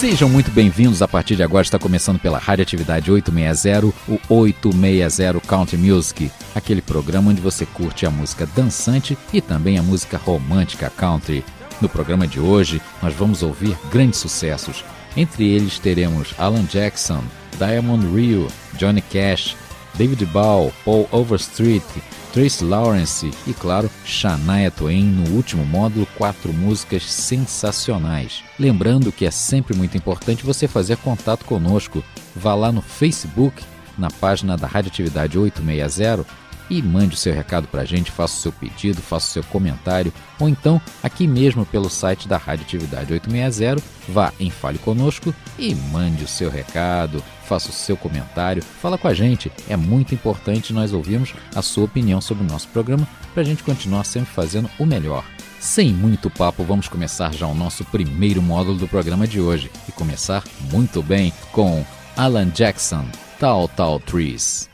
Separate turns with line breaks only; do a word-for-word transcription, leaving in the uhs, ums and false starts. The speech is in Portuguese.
Sejam muito bem-vindos. A partir de agora está começando pela Radioatividade oitocentos e sessenta, o oitocentos e sessenta Country Music, aquele programa onde você curte a música dançante e também a música romântica country. No programa de hoje, nós vamos ouvir grandes sucessos. Entre eles teremos Alan Jackson, Diamond Rio, Johnny Cash, David Bowie, Paul Overstreet, Tracy Lawrence e, claro, Shania Twain no último módulo, quatro músicas sensacionais. Lembrando que é sempre muito importante você fazer contato conosco. Vá lá no Facebook, na página da Radioatividade oitocentos e sessenta e mande o seu recado para a gente, faça o seu pedido, faça o seu comentário, ou então aqui mesmo pelo site da Radioatividade oitocentos e sessenta, vá em Fale Conosco e mande o seu recado, faça o seu comentário, fala com a gente. É muito importante nós ouvirmos a sua opinião sobre o nosso programa para a gente continuar sempre fazendo o melhor. Sem muito papo, vamos começar já o nosso primeiro módulo do programa de hoje e começar muito bem com Alan Jackson, Tall Tall Trees.